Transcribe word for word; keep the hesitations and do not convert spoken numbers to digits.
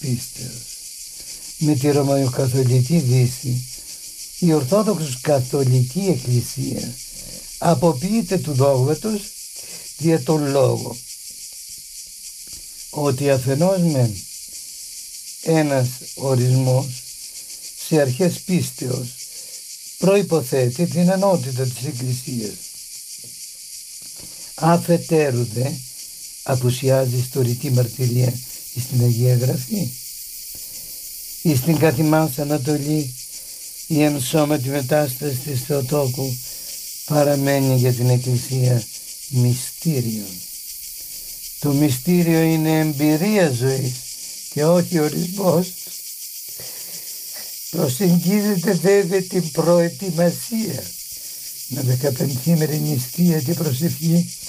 πίστεως. Με τη Ρωμαιοκαθολική Δύση, η Ορθόδοξος Καθολική Εκκλησία αποποιείται του δόγματος δια τον λόγο ότι αφενός μεν ένας ορισμός σε αρχές πίστεως προϋποθέτει την ενότητα της Εκκλησίας. Αφετέρου δε απουσιάζει ιστορική μαρτυρία στην Αγία Γραφή. Εις την καθημάς Ανατολή η ενσώματη μετάσταση της Θεοτόκου παραμένει για την Εκκλησία μυστήριο. Το μυστήριο είναι εμπειρία ζωής και όχι ορισμός. Προσεγγίζεται βέβαια την προετοιμασία με δεκαπενθήμερη νηστεία και προσευχή